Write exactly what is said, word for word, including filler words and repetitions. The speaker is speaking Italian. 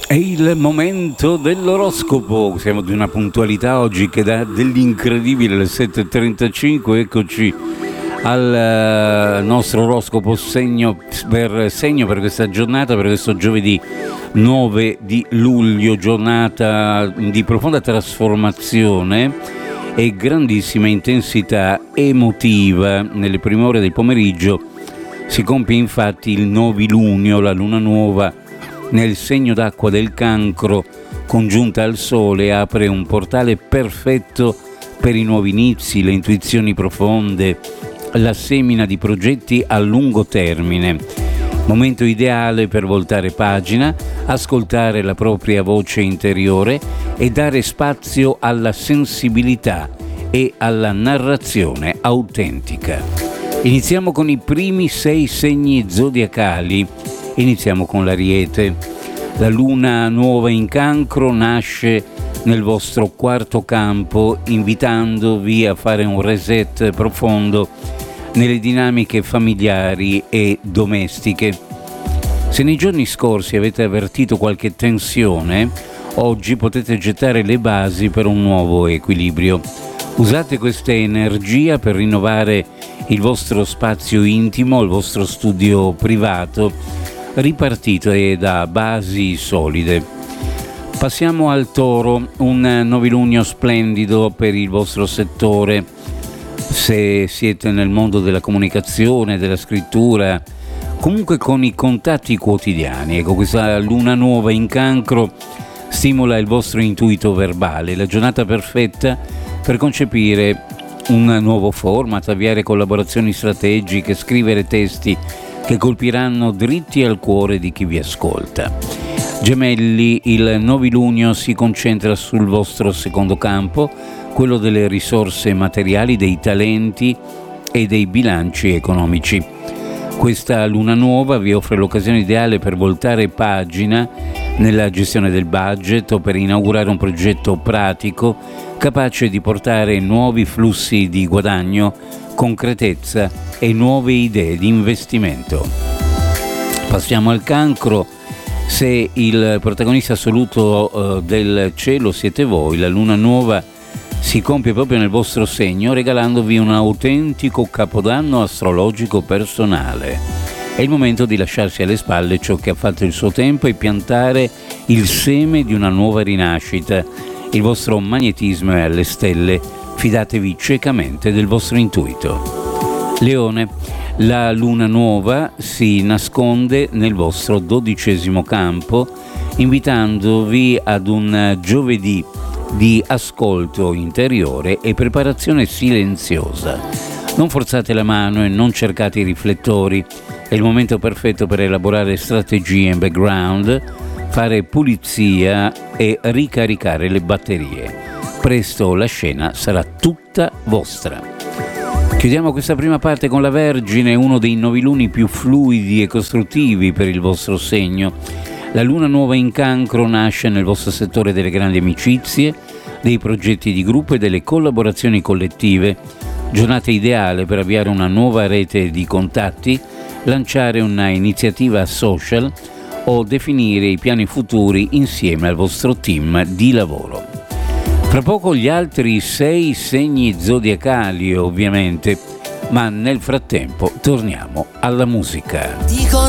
È il momento dell'oroscopo, siamo di una puntualità oggi che dà dell'incredibile, alle sette e trentacinque, eccoci al nostro oroscopo segno per segno per questa giornata, per questo giovedì nove di luglio, giornata di profonda trasformazione e grandissima intensità emotiva. Nelle prime ore del pomeriggio si compie infatti il novilunio, la luna nuova nel segno d'acqua del Cancro, congiunta al Sole, apre un portale perfetto per i nuovi inizi, le intuizioni profonde, la semina di progetti a lungo termine. Momento ideale per voltare pagina, ascoltare la propria voce interiore e dare spazio alla sensibilità e alla narrazione autentica. Iniziamo con i primi sei segni zodiacali. Iniziamo con l'Ariete. La luna nuova in Cancro nasce nel vostro quarto campo, invitandovi a fare un reset profondo nelle dinamiche familiari e domestiche. Se nei giorni scorsi avete avvertito qualche tensione, oggi potete gettare le basi per un nuovo equilibrio. Usate questa energia per rinnovare il vostro spazio intimo, il vostro studio privato, ripartite da basi solide. Passiamo al Toro, un novilunio splendido per il vostro settore. Se siete nel mondo della comunicazione, della scrittura, comunque con i contatti quotidiani. Ecco, questa luna nuova in Cancro stimola il vostro intuito verbale, la giornata perfetta per concepire un nuovo format, avviare collaborazioni strategiche, scrivere testi che colpiranno dritti al cuore di chi vi ascolta. Gemelli, il novilunio si concentra sul vostro secondo campo, quello delle risorse materiali, dei talenti e dei bilanci economici. Questa luna nuova vi offre l'occasione ideale per voltare pagina nella gestione del budget o per inaugurare un progetto pratico capace di portare nuovi flussi di guadagno, concretezza e nuove idee di investimento. Passiamo al Cancro. Se il protagonista assoluto uh, del cielo siete voi, la luna nuova si compie proprio nel vostro segno, regalandovi un autentico capodanno astrologico personale. È il momento di lasciarsi alle spalle ciò che ha fatto il suo tempo e piantare il seme di una nuova rinascita. Il vostro magnetismo è alle stelle, fidatevi ciecamente del vostro intuito. Leone, la luna nuova si nasconde nel vostro dodicesimo campo, invitandovi ad un giovedì di ascolto interiore e preparazione silenziosa. Non forzate la mano e non cercate i riflettori, è il momento perfetto per elaborare strategie in background, fare pulizia e ricaricare le batterie. Presto la scena sarà tutta vostra. Chiudiamo questa prima parte con la Vergine, uno dei noviluni più fluidi e costruttivi per il vostro segno. La luna nuova in Cancro nasce nel vostro settore delle grandi amicizie, dei progetti di gruppo e delle collaborazioni collettive. Giornata ideale per avviare una nuova rete di contatti, lanciare una iniziativa social o definire i piani futuri insieme al vostro team di lavoro. Fra poco gli altri sei segni zodiacali, ovviamente, ma nel frattempo torniamo alla musica.